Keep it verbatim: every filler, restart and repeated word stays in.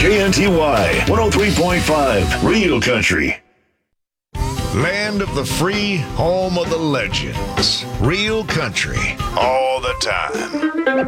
K N T Y one oh three point five, Real Country. Land of the free, home of the legends. Real Country, all the time.